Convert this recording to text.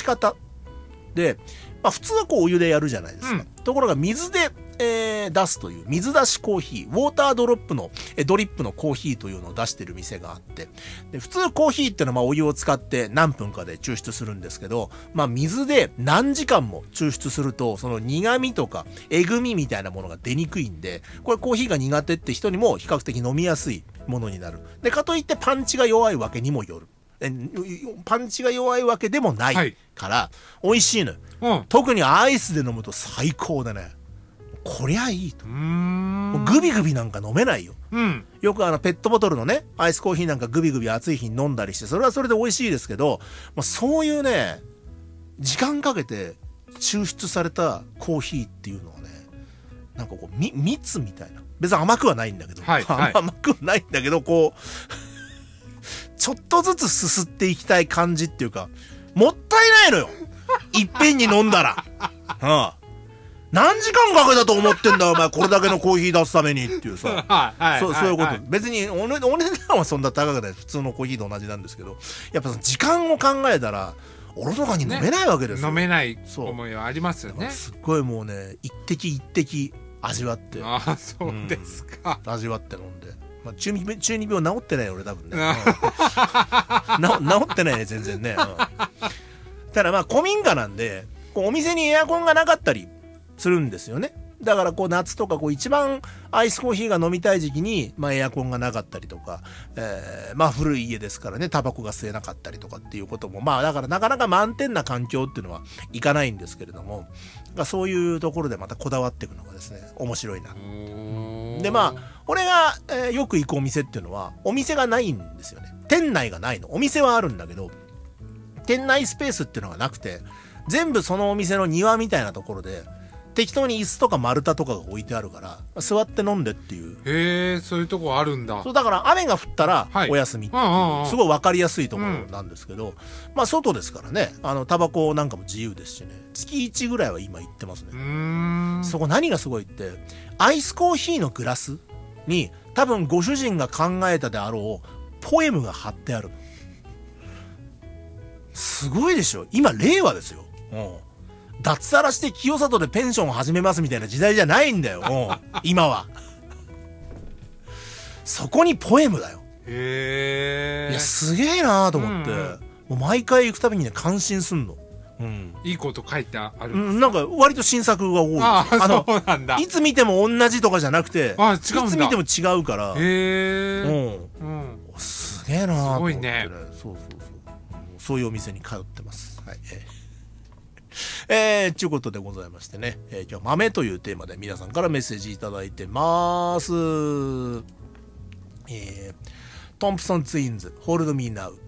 方で、まあ、普通はこうお湯でやるじゃないですか。ところが水で、出すという水出しコーヒー、ウォータードリップのコーヒーというのを出してる店があって、で普通コーヒーってのはまあお湯を使って何分かで抽出するんですけど、まあ水で何時間も抽出するとその苦味とかえぐみみたいなものが出にくいんで、これコーヒーが苦手って人にも比較的飲みやすいものになる。でかといってパンチが弱いわけにもよる。パンチが弱いわけでもないから、美味しいのよ、特にアイスで飲むと最高でね、こりゃいいと。もうグビグビなんか飲めないよ、よくペットボトルのねアイスコーヒーなんかグビグビ暑い日に飲んだりして、それはそれで美味しいですけど、まあ、そういうね時間かけて抽出されたコーヒーっていうのはね、なんかこう蜜みたいな、別に甘くはないんだけど、甘くはないんだけど、こうちょっとずつすすっていきたい感じっていうか、もったいないのよいっぺんに飲んだら、何時間かけたと思ってんだお前、これだけのコーヒー出すためにっていうさそういうこと、別にお値段はそんな高くない、普通のコーヒーと同じなんですけど、やっぱその時間を考えたらおろそかに飲めないわけですよ、 飲めない思いはありますよね。 すっごいもうね一滴一滴味わって、 そうですか、 味わって飲んで、まあ、中二病治ってない俺多分ね治ってないね全然ね、ただまあ古民家なんでこうお店にエアコンがなかったりするんですよね。だからこう夏とかこう一番アイスコーヒーが飲みたい時期に、まあ、エアコンがなかったりとか、まあ古い家ですからねタバコが吸えなかったりとかっていうことも、まあだからなかなか満点な環境っていうのはいかないんですけれども、そういうところでまたこだわっていくのがですね面白いな。でまあ俺が、よく行くお店っていうのはお店がないんですよね。店内がないの。お店はあるんだけど店内スペースっていうのがなくて、全部そのお店の庭みたいなところで適当に椅子とか丸太とかが置いてあるから座って飲んでっていう。 へえ、そういうとこあるんだ。 そうだから雨が降ったらお休みっていう、すごい分かりやすいところなんですけど、まあ外ですからね、タバコなんかも自由ですしね、月1ぐらいは今行ってますね。そこ何がすごいってアイスコーヒーのグラスに多分ご主人が考えたであろうポエムが貼ってある。すごいでしょ、今令和ですよ。脱サラして清里でペンションを始めますみたいな時代じゃないんだよ今は。そこにポエムだよ。いやすげえなーと思って、もう毎回行くたびにね感心すんの。 いいこと書いてある。 なんか割と新作が多い。 そうなんだ。 いつ見ても同じとかじゃなくて、いつ見ても違うから。すげえなーと思ってね。そういうお店に通ってます。はい。ちゅうことでございましてね、今日は豆というテーマで皆さんからメッセージいただいてます。トンプソンツインズ、ホールドミーナウ。